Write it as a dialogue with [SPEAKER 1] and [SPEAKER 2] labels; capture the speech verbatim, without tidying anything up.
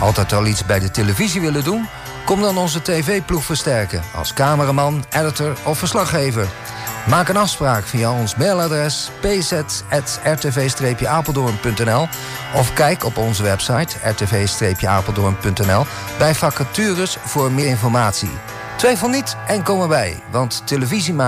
[SPEAKER 1] Altijd al iets bij de televisie willen doen? Kom dan onze tv-ploeg versterken als cameraman, editor of verslaggever. Maak een afspraak via ons mailadres p z at r t v streepje apeldoorn punt n l of kijk op onze website r t v streepje apeldoorn punt n l bij vacatures voor meer informatie. Twijfel niet en kom erbij, want televisie maken